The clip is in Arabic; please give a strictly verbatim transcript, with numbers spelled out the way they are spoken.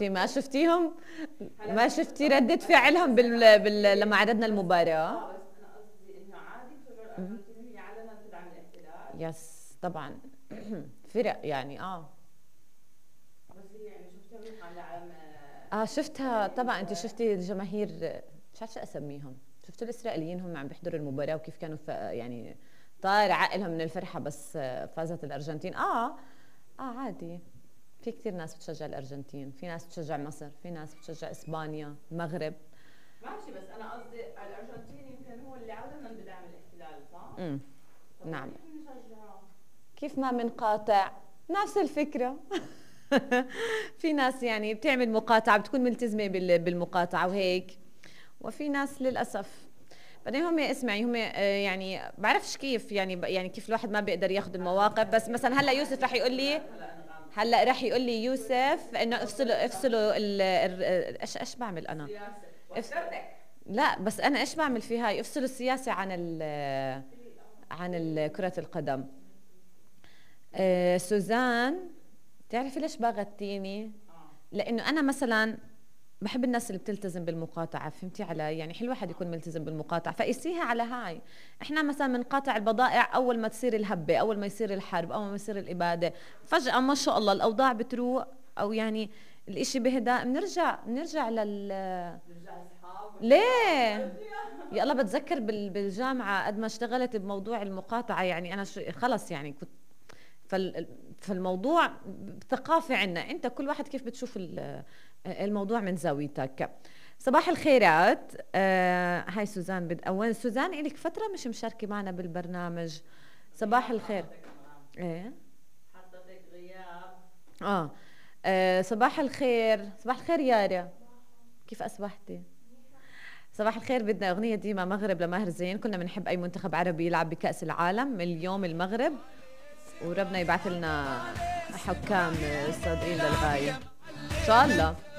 انت ما شفتيهم؟ ما شفتي ردة فعلهم بال... بال... لما عرضنا المباراة؟ اه بس انا قصدي انه عادي بتشجع الارجنتين هي علنا تدعم الاحتلال. يس طبعا. فرق يعني اه. بس هي يعني شفتها بيطلع علم اه شفتها طبعا. انت و... شفتي الجماهير، مش عارفه شو اسميهم، شفتوا الاسرائيليين هم عم بيحضروا المباراه وكيف كانوا ف... يعني طاير عقلهم من الفرحه بس فازت الارجنتين. اه اه عادي. في كثير ناس بتشجع الارجنتين، في ناس بتشجع مصر، في ناس بتشجع اسبانيا، المغرب. ماشي بس انا قصدي الارجنتين يمكن هو اللي علنا بدعم الاحتلال صح؟ امم طب نعم. كيف بنشجعه؟ كيف ما منقاطع؟ نفس الفكره. في ناس يعني بتعمل مقاطعه، بتكون ملتزمه بال... بالمقاطعه وهيك، وفي ناس للاسف. بعدين هم اسمعي هم آه، يعني بعرفش كيف يعني يعني كيف الواحد ما بيقدر ياخذ المواقف. بس مثلا هلا يوسف رح يقول لي، هلا رح يقول لي يوسف انه افصلوا افصلوا ال- ال- ايش ايش بعمل انا؟ سياسة إف... وترتك. لا بس انا ايش بعمل في هاي؟ افصلوا السياسه عن ال عن ال- كرة القدم. آه سوزان، بتعرفي ليش باغتيني؟ اه لانه انا مثلا بحب الناس اللي بتلتزم بالمقاطعة، فهمتي علي؟ يعني حلو واحد يكون ملتزم بالمقاطعة، فقيسيها على هاي. احنا مثلا بنقاطع البضائع اول ما تصير الهبة، اول ما يصير الحرب، اول ما يصير الإبادة، فجأة ما شاء الله الأوضاع بتروق، او يعني الاشي بهدأ، بنرجع بنرجع لل نرجع اصحاب ليه؟ يا الله بتذكر بال- بالجامعة قد ما اشتغلت بموضوع المقاطعة، يعني أنا ش- خلص يعني كنت فال- فالموضوع ثقافة عنا، أنت كل واحد كيف بتشوف ال- الموضوع من زاويتك. صباح الخيرات. آه هاي سوزان بد أول سوزان إلك فترة مش مشاركة معنا بالبرنامج. صباح غياب الخير. حضرتك أنغام. إيه حضرتك غياب. آه, آه صباح الخير. صباح الخير يارا، كيف أصبحتي؟ صباح الخير. بدنا أغنية ديما مغرب لماهر زين، كنا بنحب أي منتخب عربي يلعب بكأس العالم، اليوم المغرب، وربنا يبعث لنا حكام صادقين للغاية إن شاء الله.